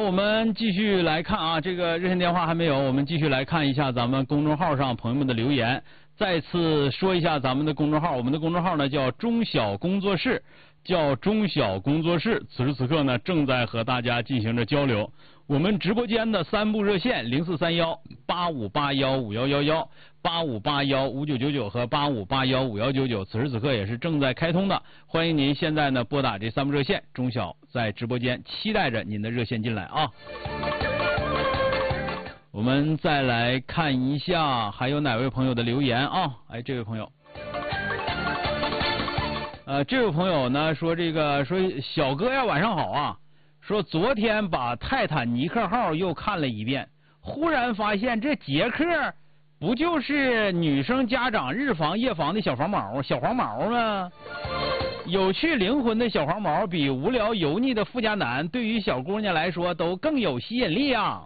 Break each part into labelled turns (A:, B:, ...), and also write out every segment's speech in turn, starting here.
A: 我们继续来看啊，这个热线电话还没有，我们继续来看一下咱们公众号上朋友们的留言。再次说一下咱们的公众号，我们的公众号呢叫中小工作室，此时此刻呢正在和大家进行着交流。我们直播间的3部热线043185815111、85815999和85815199，此时此刻也是正在开通的。欢迎您现在呢拨打这3部热线，中小在直播间期待着您的热线进来啊。我们再来看一下还有哪位朋友的留言啊？哎，这位朋友，这位朋友呢说说小哥呀晚上好啊，说昨天把泰坦尼克号又看了一遍，忽然发现这杰克不就是女生家长日防夜防的小黄毛吗？有趣灵魂的小黄毛比无聊油腻的富家男对于小姑娘来说都更有吸引力啊。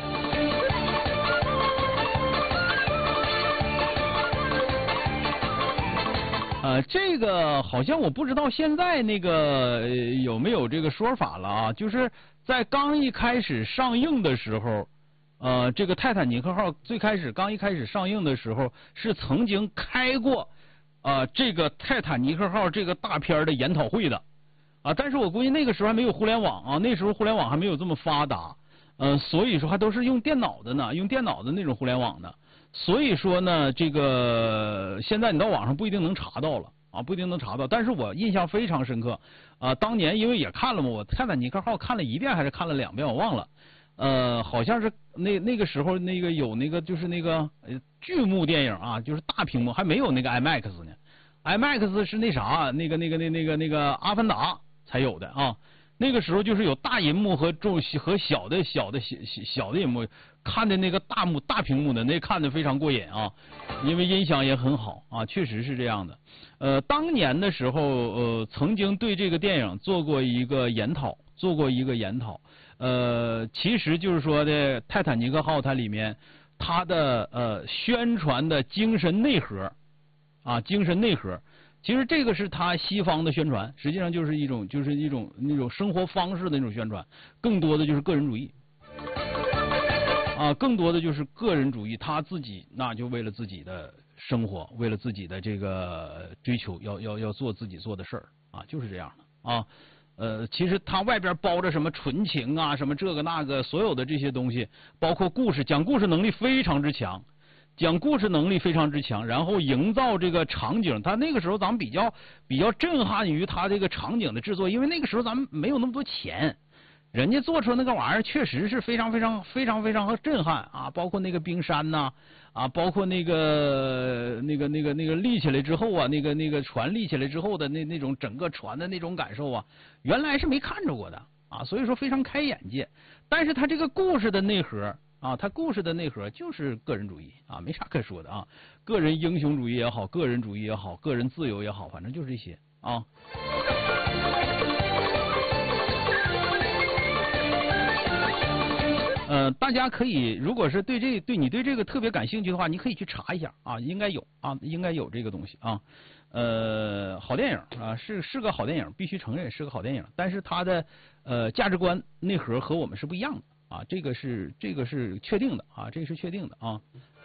A: 这个好像我不知道现在那个有没有这个说法了啊？就是在刚一开始上映的时候，这个泰坦尼克号刚一开始上映的时候是曾经开过这个泰坦尼克号这个大片的研讨会的啊，但是我估计那个时候还没有互联网啊，那时候互联网还没有这么发达，所以说还都是用电脑的呢，用电脑的那种互联网的。所以说呢，这个现在你到网上不一定能查到了啊，不一定能查到。但是我印象非常深刻啊，当年因为也看了嘛，我泰坦尼克号看了1遍还是看了2遍，我忘了。好像是那个时候那个有那个就是那个巨幕电影啊，就是大屏幕，还没有那个 IMAX 呢。IMAX 是那啥那个阿凡达才有的啊。那个时候就是有大银幕和小的银幕，看的那个大屏幕的那看的非常过瘾啊，因为音响也很好啊，确实是这样的。当年的时候曾经对这个电影做过一个研讨，其实就是说的泰坦尼克号它里面它的宣传的精神内核。其实这个是他西方的宣传，实际上就是一种那种生活方式的那种宣传，更多的就是个人主义啊，他自己那就为了自己的生活，为了自己的这个追求，要做自己做的事儿啊，就是这样的啊。其实他外边包着什么纯情啊，什么这个那个，所有的这些东西，包括讲故事能力非常之强。然后营造这个场景，他那个时候咱们比较震撼于他这个场景的制作，因为那个时候咱们没有那么多钱，人家做出那个玩意儿确实是非常震撼啊！包括那个冰山呐包括那个立起来之后啊，那个船立起来之后的那种整个船的那种感受啊，原来是没看着过的啊，所以说非常开眼界。但是他这个故事的内核。他故事的内核就是个人主义啊，没啥可说的啊，个人英雄主义也好，个人主义也好，个人自由也好，反正就是这些啊。大家可以，如果是对你对这个特别感兴趣的话，你可以去查一下啊，应该有这个东西啊。好电影啊，是个好电影，必须承认是个好电影，但是它的价值观内核和我们是不一样的。啊，这个是确定的啊，这个是确定的啊。